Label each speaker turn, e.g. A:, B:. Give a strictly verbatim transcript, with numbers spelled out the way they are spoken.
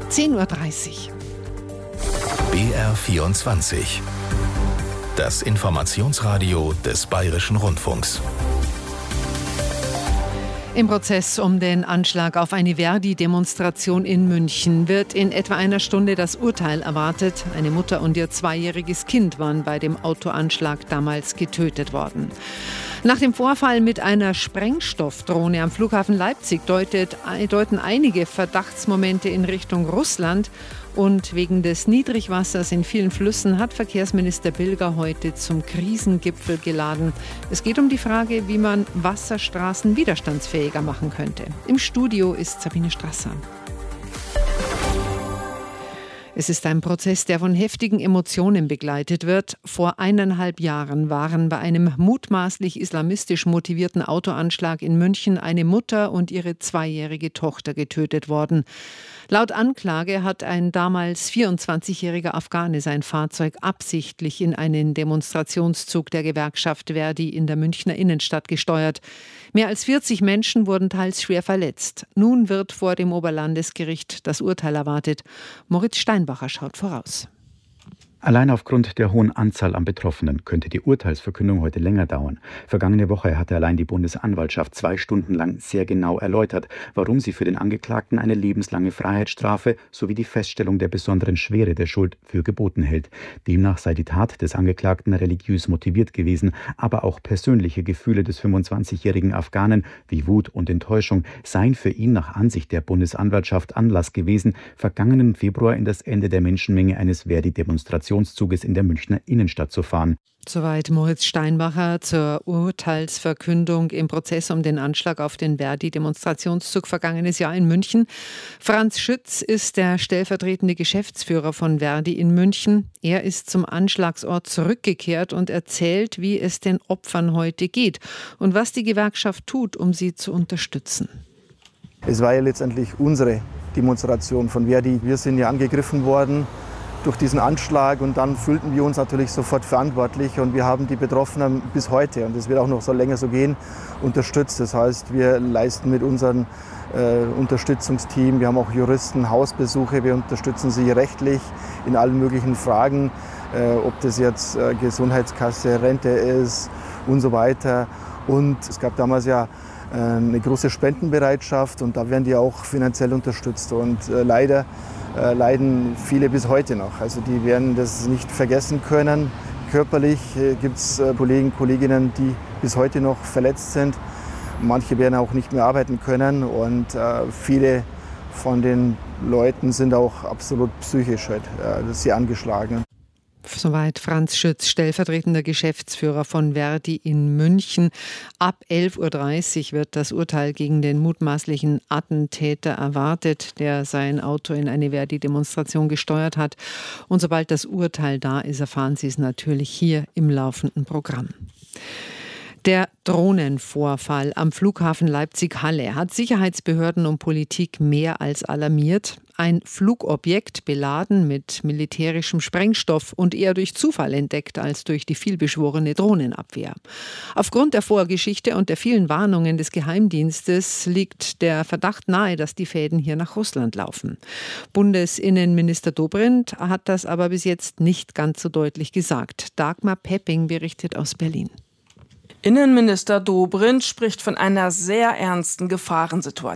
A: zehn Uhr dreißig.
B: B R vierundzwanzig. Das Informationsradio des Bayerischen Rundfunks.
A: Im Prozess um den Anschlag auf eine Verdi-Demonstration in München wird in etwa einer Stunde das Urteil erwartet. Eine Mutter und ihr zweijähriges Kind waren bei dem Autoanschlag damals getötet worden. Nach dem Vorfall mit einer Sprengstoffdrohne am Flughafen Leipzig deutet, deuten einige Verdachtsmomente in Richtung Russland. Und wegen des Niedrigwassers in vielen Flüssen hat Verkehrsminister Bilger heute zum Krisengipfel geladen. Es geht um die Frage, wie man Wasserstraßen widerstandsfähiger machen könnte. Im Studio ist Sabine Strasser. Es ist ein Prozess, der von heftigen Emotionen begleitet wird. Vor eineinhalb Jahren waren bei einem mutmaßlich islamistisch motivierten Autoanschlag in München eine Mutter und ihre zweijährige Tochter getötet worden. Laut Anklage hat ein damals vierundzwanzigjähriger Afghane sein Fahrzeug absichtlich in einen Demonstrationszug der Gewerkschaft Verdi in der Münchner Innenstadt gesteuert. Mehr als vierzig Menschen wurden teils schwer verletzt. Nun wird vor dem Oberlandesgericht das Urteil erwartet. Moritz Steinbacher schaut voraus.
C: Allein aufgrund der hohen Anzahl an Betroffenen könnte die Urteilsverkündung heute länger dauern. Vergangene Woche hatte allein die Bundesanwaltschaft zwei Stunden lang sehr genau erläutert, warum sie für den Angeklagten eine lebenslange Freiheitsstrafe sowie die Feststellung der besonderen Schwere der Schuld für geboten hält. Demnach sei die Tat des Angeklagten religiös motiviert gewesen, aber auch persönliche Gefühle des fünfundzwanzigjährigen Afghanen wie Wut und Enttäuschung seien für ihn nach Ansicht der Bundesanwaltschaft Anlass gewesen, vergangenen Februar in das Ende der Menschenmenge eines Verdi-Demonstrationszuges in der Münchner Innenstadt zu fahren.
A: Soweit Moritz Steinbacher zur Urteilsverkündung im Prozess um den Anschlag auf den Verdi-Demonstrationszug vergangenes Jahr in München. Franz Schütz ist der stellvertretende Geschäftsführer von Verdi in München. Er ist zum Anschlagsort zurückgekehrt und erzählt, wie es den Opfern heute geht und was die Gewerkschaft tut, um sie zu unterstützen.
D: Es war ja letztendlich unsere Demonstration von Verdi. Wir sind ja angegriffen worden durch diesen Anschlag und dann fühlten wir uns natürlich sofort verantwortlich und wir haben die Betroffenen bis heute, und das wird auch noch so länger so gehen, unterstützt. Das heißt, wir leisten mit unserem äh, Unterstützungsteam, wir haben auch Juristen, Hausbesuche, wir unterstützen sie rechtlich in allen möglichen Fragen, äh, ob das jetzt äh, Gesundheitskasse, Rente ist und so weiter. Und es gab damals ja äh, eine große Spendenbereitschaft und da werden die auch finanziell unterstützt und äh, leider Äh, leiden viele bis heute noch. Also die werden das nicht vergessen können. Körperlich äh, gibt es äh, Kollegen, Kolleginnen, die bis heute noch verletzt sind. Manche werden auch nicht mehr arbeiten können und äh, viele von den Leuten sind auch absolut psychisch halt, äh, sehr angeschlagen.
A: Soweit Franz Schütz, stellvertretender Geschäftsführer von Verdi in München. Ab elf Uhr dreißig wird das Urteil gegen den mutmaßlichen Attentäter erwartet, der sein Auto in eine Verdi-Demonstration gesteuert hat. Und sobald das Urteil da ist, erfahren Sie es natürlich hier im laufenden Programm. Der Drohnenvorfall am Flughafen Leipzig-Halle hat Sicherheitsbehörden und Politik mehr als alarmiert. Ein Flugobjekt beladen mit militärischem Sprengstoff und eher durch Zufall entdeckt als durch die vielbeschworene Drohnenabwehr. Aufgrund der Vorgeschichte und der vielen Warnungen des Geheimdienstes liegt der Verdacht nahe, dass die Fäden hier nach Russland laufen. Bundesinnenminister Dobrindt hat das aber bis jetzt nicht ganz so deutlich gesagt. Dagmar Pepping berichtet aus Berlin.
E: Innenminister Dobrindt spricht von einer sehr ernsten Gefahrensituation.